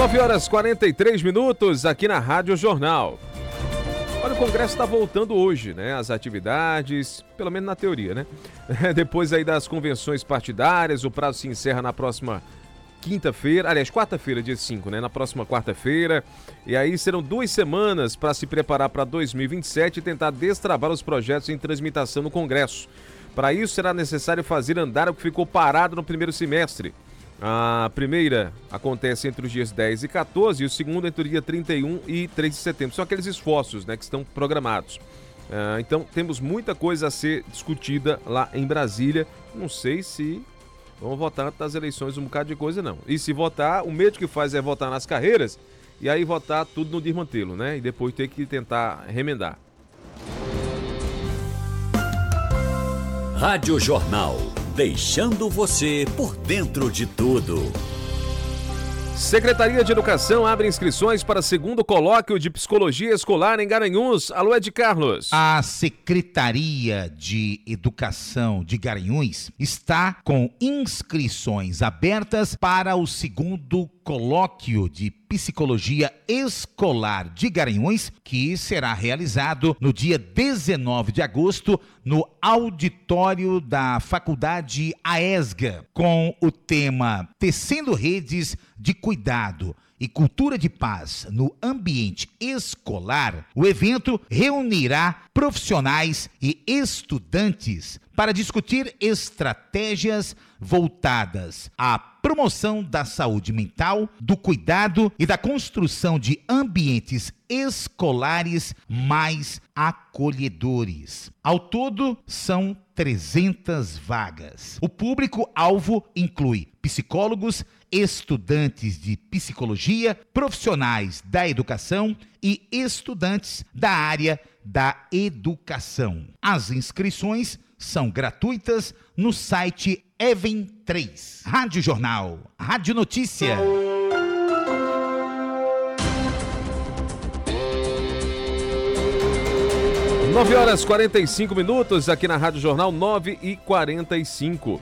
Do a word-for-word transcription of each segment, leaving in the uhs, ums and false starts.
nove horas e quarenta e três minutos aqui na Rádio Jornal. Olha, o Congresso está voltando hoje, né? As atividades, pelo menos na teoria, né? Depois aí das convenções partidárias, o prazo se encerra na próxima quinta-feira, aliás, quarta-feira, dia cinco, né? Na próxima quarta-feira. E aí serão duas semanas para se preparar para dois mil e vinte e sete e tentar destravar os projetos em transmissão no Congresso. Para isso, será necessário fazer andar o que ficou parado no primeiro semestre. A primeira acontece entre os dias dez e quatorze e o segundo entre o dia trinta e um e três de setembro. São aqueles esforços, né, que estão programados. Uh, então, temos muita coisa a ser discutida lá em Brasília. Não sei se vão votar nas eleições um bocado de coisa, não. E se votar, o medo que faz é votar nas carreiras e aí votar tudo no desmantelo, né? E depois ter que tentar remendar. Rádio Jornal, deixando você por dentro de tudo. Secretaria de Educação abre inscrições para segundo colóquio de Psicologia Escolar em Garanhuns. Alô, Ed Carlos. A Secretaria de Educação de Garanhuns está com inscrições abertas para o segundo colóquio de Psicologia Escolar de Garanhuns, que será realizado no dia dezenove de agosto no auditório da Faculdade AESGA, com o tema Tecendo Redes de Cuidado e Cultura de Paz no Ambiente Escolar. O evento reunirá profissionais e estudantes para discutir estratégias voltadas à promoção da saúde mental, do cuidado e da construção de ambientes escolares mais acolhedores. Ao todo, são trezentas vagas. O público-alvo inclui psicólogos, estudantes de psicologia, profissionais da educação e estudantes da área da educação. As inscrições são gratuitas no site Even três. Rádio Jornal, Rádio Notícia. nove horas e quarenta e cinco minutos aqui na Rádio Jornal, nove e quarenta e cinco.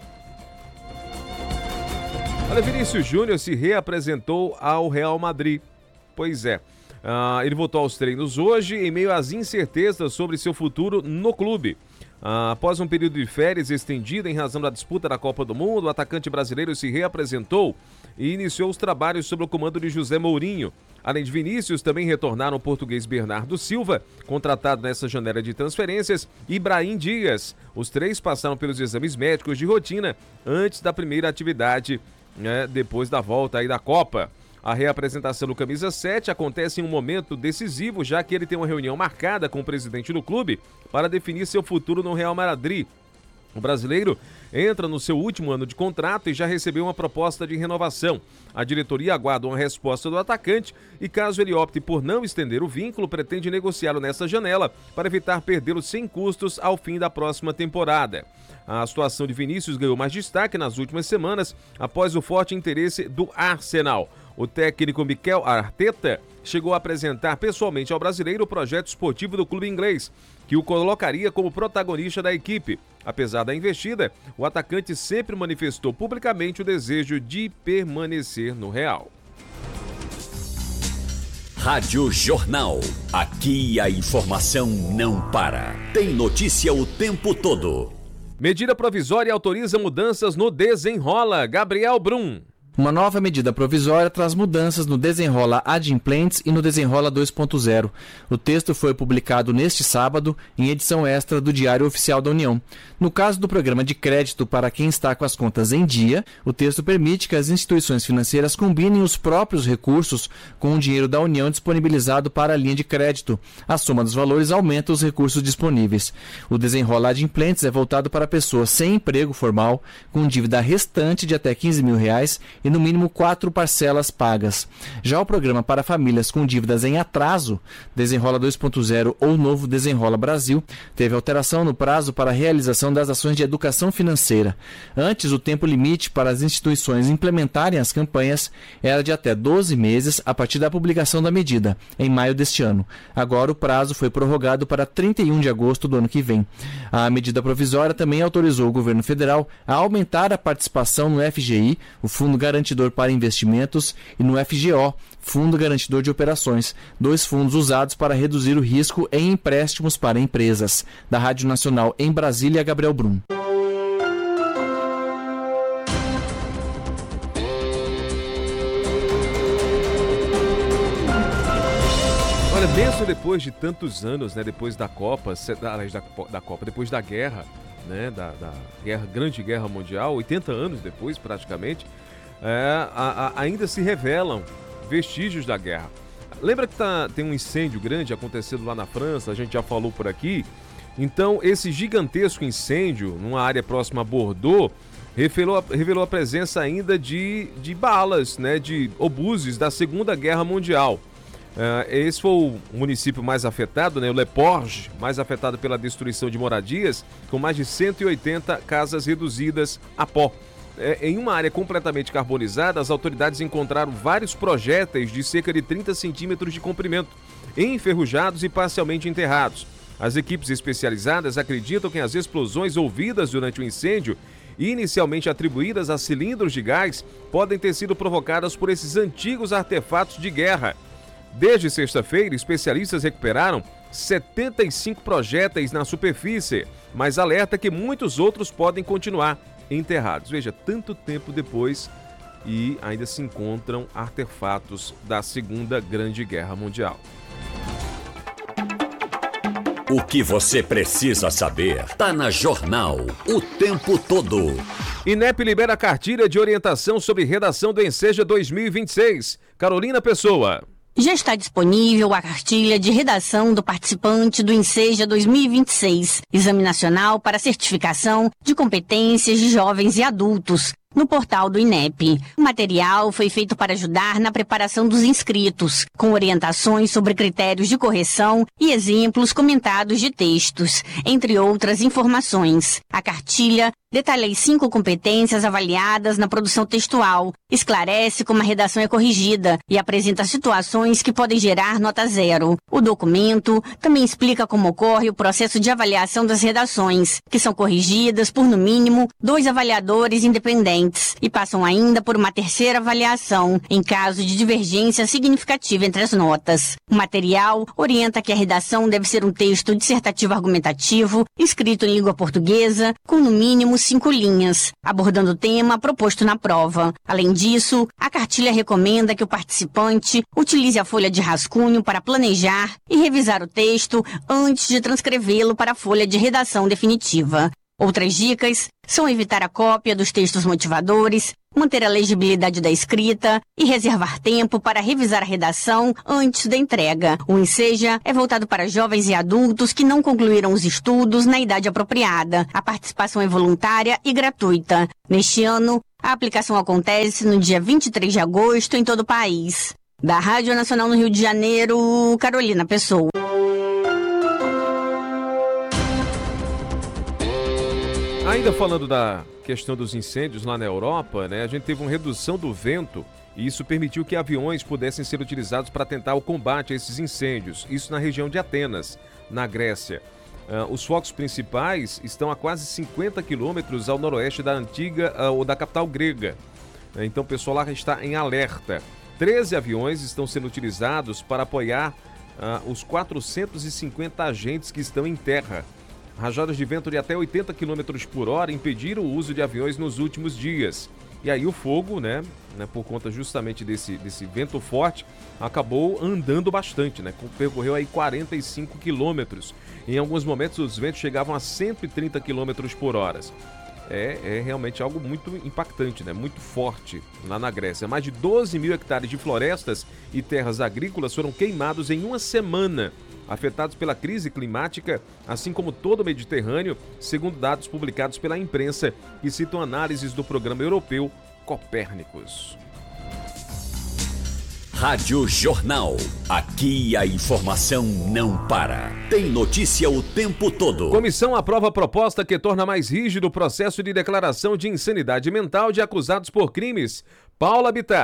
Olha, Vinícius Júnior se reapresentou ao Real Madrid. Pois é, uh, ele voltou aos treinos hoje em meio às incertezas sobre seu futuro no clube. Uh, após um período de férias estendido em razão da disputa da Copa do Mundo, o atacante brasileiro se reapresentou e iniciou os trabalhos sob o comando de José Mourinho. Além de Vinícius, também retornaram o português Bernardo Silva, contratado nessa janela de transferências, e Brahim Dias. Os três passaram pelos exames médicos de rotina antes da primeira atividade, né, depois da volta aí da Copa. A reapresentação do Camisa sete acontece em um momento decisivo, já que ele tem uma reunião marcada com o presidente do clube para definir seu futuro no Real Madrid. O brasileiro entra no seu último ano de contrato e já recebeu uma proposta de renovação. A diretoria aguarda uma resposta do atacante e, caso ele opte por não estender o vínculo, pretende negociá-lo nessa janela para evitar perdê-lo sem custos ao fim da próxima temporada. A situação de Vinícius ganhou mais destaque nas últimas semanas após o forte interesse do Arsenal. O técnico Mikel Arteta chegou a apresentar pessoalmente ao brasileiro o projeto esportivo do clube inglês, que o colocaria como protagonista da equipe. Apesar da investida, o atacante sempre manifestou publicamente o desejo de permanecer no Real. Rádio Jornal. Aqui a informação não para. Tem notícia o tempo todo. Medida provisória autoriza mudanças no Desenrola. Gabriel Brum. Uma nova medida provisória traz mudanças no Desenrola Adimplentes e no Desenrola dois ponto zero. O texto foi publicado neste sábado em edição extra do Diário Oficial da União. No caso do programa de crédito para quem está com as contas em dia, o texto permite que as instituições financeiras combinem os próprios recursos com o dinheiro da União disponibilizado para a linha de crédito. A soma dos valores aumenta os recursos disponíveis. O Desenrola Adimplentes é voltado para pessoas sem emprego formal, com dívida restante de até quinze mil reais e no mínimo quatro parcelas pagas. Já o programa para famílias com dívidas em atraso, Desenrola dois ponto zero ou Novo Desenrola Brasil, teve alteração no prazo para a realização das ações de educação financeira. Antes, o tempo limite para as instituições implementarem as campanhas era de até doze meses a partir da publicação da medida, em maio deste ano. Agora, o prazo foi prorrogado para trinta e um de agosto do ano que vem. A medida provisória também autorizou o governo federal a aumentar a participação no F G I, o Fundo Garantido Garantidor para Investimentos, e no F G O, Fundo Garantidor de Operações, dois fundos usados para reduzir o risco em empréstimos para empresas. Da Rádio Nacional em Brasília, Gabriel Brum. Olha, mesmo depois de tantos anos, né, depois da Copa, da, da, da Copa, depois da guerra, né, da, da guerra, Grande Guerra Mundial, oitenta anos depois praticamente, é, a, a, ainda se revelam vestígios da guerra. Lembra que tá, tem um incêndio grande acontecendo lá na França, a gente já falou por aqui? Então, esse gigantesco incêndio, numa área próxima a Bordeaux, revelou, revelou a presença ainda de, de balas, né, de obuses da Segunda Guerra Mundial. Uh, esse foi o município mais afetado, né, o Le Porge, mais afetado pela destruição de moradias, com mais de cento e oitenta casas reduzidas a pó. É, em uma área completamente carbonizada, as autoridades encontraram vários projéteis de cerca de trinta centímetros de comprimento, enferrujados e parcialmente enterrados. As equipes especializadas acreditam que as explosões ouvidas durante o incêndio, inicialmente atribuídas a cilindros de gás, podem ter sido provocadas por esses antigos artefatos de guerra. Desde sexta-feira, especialistas recuperaram setenta e cinco projéteis na superfície, mas alerta que muitos outros podem continuar enterrados. Veja, tanto tempo depois e ainda se encontram artefatos da Segunda Grande Guerra Mundial. O que você precisa saber está na Jornal o tempo todo. INEP libera cartilha de orientação sobre redação do Enseja dois mil e vinte e seis. Carolina Pessoa. Já está disponível a cartilha de redação do participante do Enseja dois mil e vinte e seis, Exame Nacional para Certificação de Competências de Jovens e Adultos, no portal do INEP. O material foi feito para ajudar na preparação dos inscritos, com orientações sobre critérios de correção e exemplos comentados de textos, entre outras informações. A cartilha detalha as cinco competências avaliadas na produção textual, esclarece como a redação é corrigida e apresenta situações que podem gerar nota zero. O documento também explica como ocorre o processo de avaliação das redações, que são corrigidas por, no mínimo, dois avaliadores independentes e passam ainda por uma terceira avaliação, em caso de divergência significativa entre as notas. O material orienta que a redação deve ser um texto dissertativo argumentativo, escrito em língua portuguesa, com no mínimo cinco linhas, abordando o tema proposto na prova. Além disso, a cartilha recomenda que o participante utilize a folha de rascunho para planejar e revisar o texto antes de transcrevê-lo para a folha de redação definitiva. Outras dicas são evitar a cópia dos textos motivadores, manter a legibilidade da escrita e reservar tempo para revisar a redação antes da entrega. O Enseja é voltado para jovens e adultos que não concluíram os estudos na idade apropriada. A participação é voluntária e gratuita. Neste ano, a aplicação acontece no dia vinte e três de agosto em todo o país. Da Rádio Nacional no Rio de Janeiro, Carolina Pessoa. Ainda falando da questão dos incêndios lá na Europa, né, a gente teve uma redução do vento e isso permitiu que aviões pudessem ser utilizados para tentar o combate a esses incêndios. Isso na região de Atenas, na Grécia. Uh, os focos principais estão a quase cinquenta quilômetros ao noroeste da antiga uh, ou da capital grega. Uh, então o pessoal lá está em alerta. treze aviões estão sendo utilizados para apoiar uh, os quatrocentos e cinquenta agentes que estão em terra. Rajadas de vento de até oitenta quilômetros por hora impediram o uso de aviões nos últimos dias. E aí o fogo, né, né por conta justamente desse, desse vento forte, acabou andando bastante, né? Percorreu aí quarenta e cinco quilômetros. Em alguns momentos os ventos chegavam a cento e trinta quilômetros por hora. É, é realmente algo muito impactante, né? Muito forte lá na Grécia. Mais de doze mil hectares de florestas e terras agrícolas foram queimados em uma semana, afetados pela crise climática, assim como todo o Mediterrâneo, segundo dados publicados pela imprensa, que citam análises do programa europeu Copérnicos. Rádio Jornal. Aqui a informação não para. Tem notícia o tempo todo. Comissão aprova proposta que torna mais rígido o processo de declaração de insanidade mental de acusados por crimes. Paula Bittar.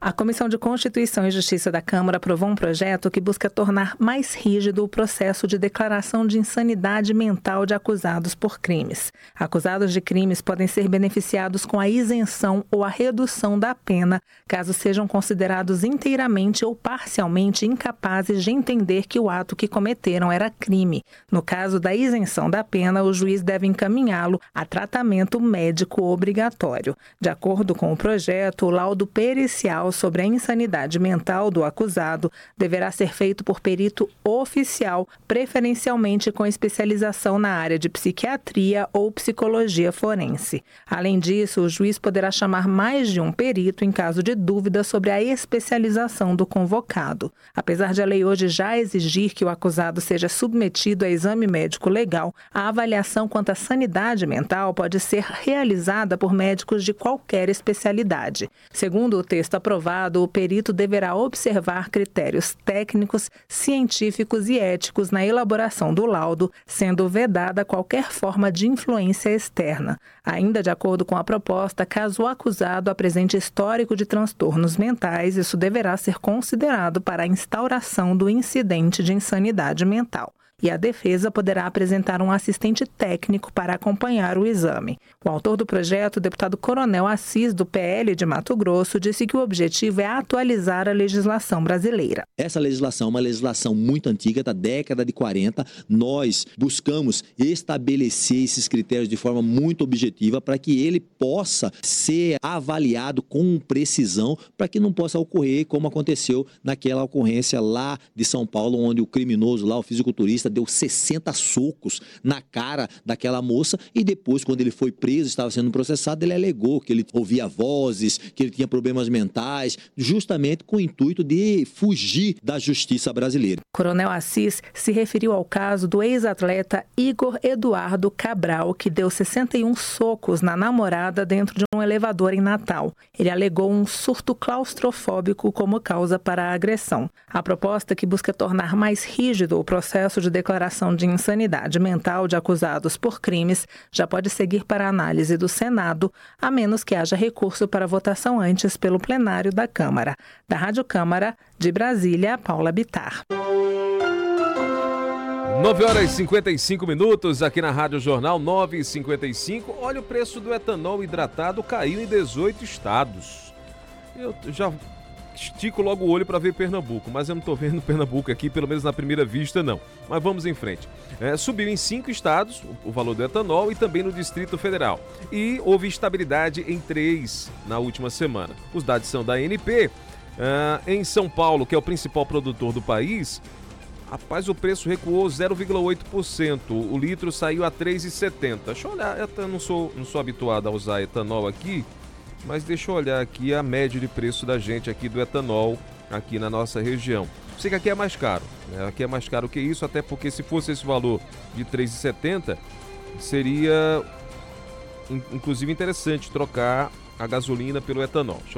A Comissão de Constituição e Justiça da Câmara aprovou um projeto que busca tornar mais rígido o processo de declaração de insanidade mental de acusados por crimes. Acusados de crimes podem ser beneficiados com a isenção ou a redução da pena, caso sejam considerados inteiramente ou parcialmente incapazes de entender que o ato que cometeram era crime. No caso da isenção da pena, o juiz deve encaminhá-lo a tratamento médico obrigatório. De acordo com o projeto, o laudo pericial sobre a insanidade mental do acusado deverá ser feito por perito oficial, preferencialmente com especialização na área de psiquiatria ou psicologia forense. Além disso, o juiz poderá chamar mais de um perito em caso de dúvida sobre a especialização do convocado. Apesar de a lei hoje já exigir que o acusado seja submetido a exame médico legal, a avaliação quanto à sanidade mental pode ser realizada por médicos de qualquer especialidade. Segundo o texto aprovado, o perito deverá observar critérios técnicos, científicos e éticos na elaboração do laudo, sendo vedada qualquer forma de influência externa. Ainda de acordo com a proposta, caso o acusado apresente histórico de transtornos mentais, isso deverá ser considerado para a instauração do incidente de insanidade mental. E a defesa poderá apresentar um assistente técnico para acompanhar o exame. O autor do projeto, o deputado Coronel Assis, do P L de Mato Grosso, disse que o objetivo é atualizar a legislação brasileira. Essa legislação é uma legislação muito antiga, da década de quarenta. Nós buscamos estabelecer esses critérios de forma muito objetiva para que ele possa ser avaliado com precisão, para que não possa ocorrer como aconteceu naquela ocorrência lá de São Paulo, onde o criminoso lá, o fisiculturista, deu sessenta socos na cara daquela moça e depois, quando ele foi preso, estava sendo processado, ele alegou que ele ouvia vozes, que ele tinha problemas mentais, justamente com o intuito de fugir da justiça brasileira. Coronel Assis se referiu ao caso do ex-atleta Igor Eduardo Cabral, que deu sessenta e um socos na namorada dentro de um elevador em Natal. Ele alegou um surto claustrofóbico como causa para a agressão. A proposta, que busca tornar mais rígido o processo de declaração de insanidade mental de acusados por crimes, já pode seguir para análise do Senado, a menos que haja recurso para votação antes pelo plenário da Câmara. Da Rádio Câmara, de Brasília, Paula Bittar. nove horas e cinquenta e cinco minutos aqui na Rádio Jornal, nove e cinquenta e cinco. Olha, o preço do etanol hidratado caiu em dezoito estados. Eu já estico logo o olho para ver Pernambuco, mas eu não estou vendo Pernambuco aqui, pelo menos na primeira vista não. Mas vamos em frente. É, subiu em cinco estados o, o valor do etanol e também no Distrito Federal. E houve estabilidade em três na última semana. Os dados são da A N P. Ah, em São Paulo, que é o principal produtor do país, rapaz, o preço recuou zero vírgula oito por cento. O litro saiu a três reais e setenta centavos. Deixa eu olhar, eu não sou, não sou habituado a usar etanol aqui, mas deixa eu olhar aqui a média de preço da gente aqui do etanol aqui na nossa região. Sei que aqui é mais caro, né? Aqui é mais caro que isso, até porque se fosse esse valor de três reais e setenta centavos, seria inclusive interessante trocar a gasolina pelo etanol. Deixa